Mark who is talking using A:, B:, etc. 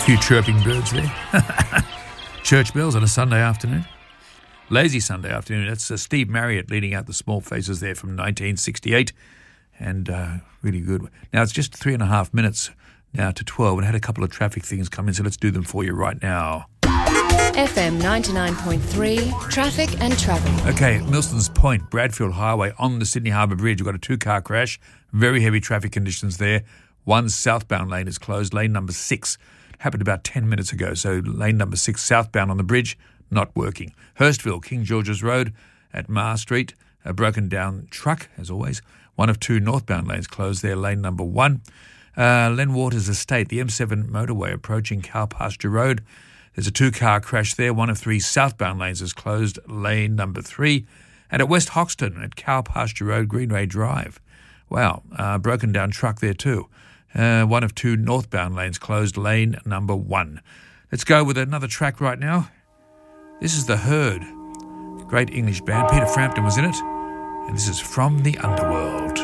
A: few chirping birds there. Church bells on a Sunday afternoon. Lazy Sunday afternoon. That's Steve Marriott leading out the Small Faces there from 1968. And really good. Now, it's just 3.5 minutes now to 12. And I had a couple of traffic things come in, so let's do them for you right now.
B: FM 99.3, traffic and travel.
A: Okay, Milston's Point, Bradfield Highway on the Sydney Harbour Bridge. We've got a two-car crash. Very heavy traffic conditions there. One southbound lane is closed, lane number 6. Happened about 10 minutes ago, so lane number 6 southbound on the bridge, not working. Hurstville, King George's Road at Mar Street, a broken down truck, as always. One of 2 northbound lanes closed there, lane number 1. Len Waters Estate, the M7 motorway approaching Cow Pasture Road. There's a 2-car crash there. One of 3 southbound lanes is closed, lane number 3. And at West Hoxton at Cow Pasture Road, Greenway Drive. Wow, broken down truck there too. One of 2 northbound lanes closed, lane number 1. Let's go with another track right now. This is The Herd. Great English band. Peter Frampton was in it. And this is From the Underworld.